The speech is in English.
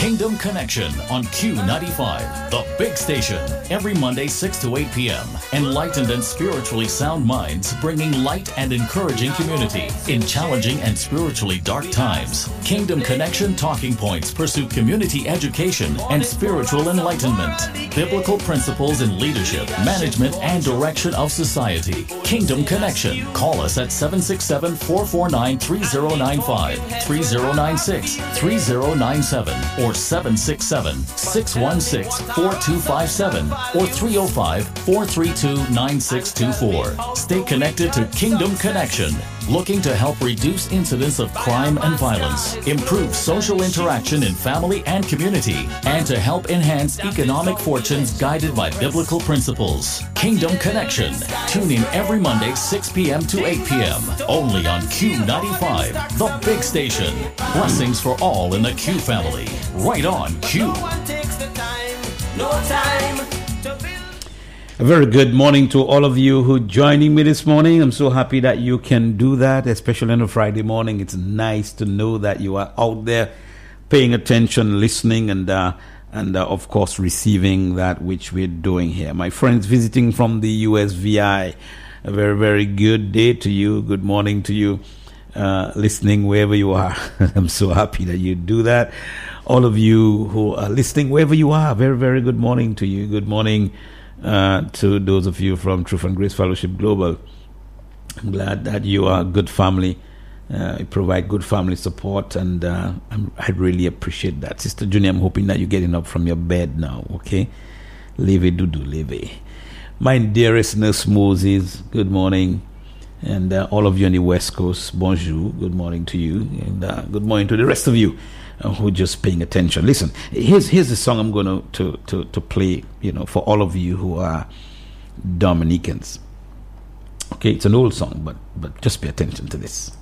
Kingdom Connection on Q95, the big station, every Monday 6 to 8 p.m. Enlightened and spiritually sound minds bringing light and encouraging community in challenging and spiritually dark times. Kingdom Connection talking points pursue community education and spiritual enlightenment, biblical principles in leadership, management, and direction of society. Kingdom Connection. Call us at 767-449-3095, 3096, 3097, or 767-616-4257, or 305-432-9624. Stay connected to Kingdom Connection, looking to help reduce incidents of crime and violence, improve social interaction in family and community, and to help enhance economic fortunes guided by biblical principles. Kingdom Connection. Tune in every Monday 6 p.m. to 8 p.m. only on Q95, the big station. Blessings for all in the Q family. Right on Q. A very good morning to all of you who are joining me this morning. I'm so happy that you can do that, especially on a Friday morning. It's nice to know that you are out there paying attention, listening, and of course receiving that which we're doing here. My friends visiting from the USVI, a very, very good day to you. Good morning to you, listening wherever you are. I'm so happy that you do that. All of you who are listening wherever you are, very, very good morning to you. Good morning to those of you from Truth and Grace Fellowship Global. I'm glad that you are a good family. You provide good family support, and I really appreciate that. Sister Junior, I'm hoping that you're getting up from your bed now, okay? Leve Dudu, leve. My dearest Nurse Moses, good morning. And all of you on the West Coast, bonjour, good morning to you. And good morning to the rest of you who are just paying attention. Listen, here's the song I'm going to play, for all of you who are Dominicans. Okay, it's an old song, but just pay attention to this.